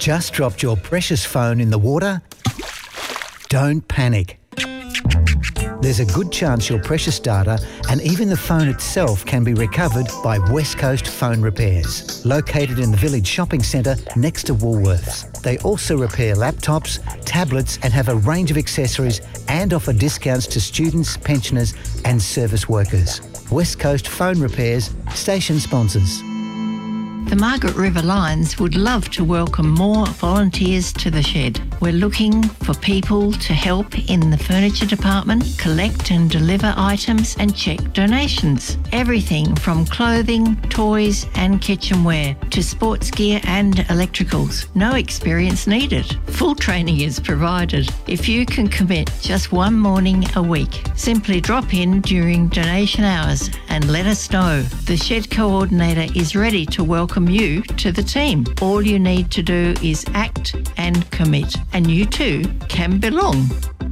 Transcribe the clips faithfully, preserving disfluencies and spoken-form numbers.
Just dropped your precious phone in the water? Don't panic. There's a good chance your precious data and even the phone itself can be recovered by West Coast Phone Repairs, located in the Village Shopping Centre next to Woolworths. They also repair laptops, tablets and have a range of accessories and offer discounts to students, pensioners and service workers. West Coast Phone Repairs, station sponsors. The Margaret River Lions would love to welcome more volunteers to the shed. We're looking for people to help in the furniture department, collect and deliver items and check donations. Everything from clothing, toys and kitchenware to sports gear and electricals. No experience needed. Full training is provided. If you can commit just one morning a week, simply drop in during donation hours and let us know. The shed coordinator is ready to welcome you to the team. All you need to do is act and commit, and you too can belong.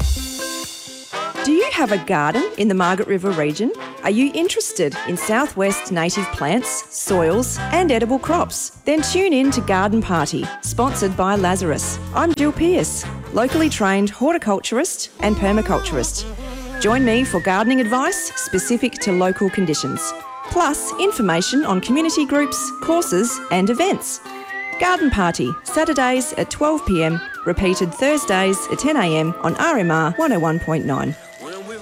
Do you have a garden in the Margaret River region? Are you interested in Southwest native plants, soils and edible crops? Then tune in to Garden Party, sponsored by Lazarus. I'm Jill Pearce, locally trained horticulturist and permaculturist. Join me for gardening advice specific to local conditions, plus information on community groups, courses and events. Garden Party, Saturdays at twelve p m, repeated Thursdays at ten a m on R M R one oh one point nine.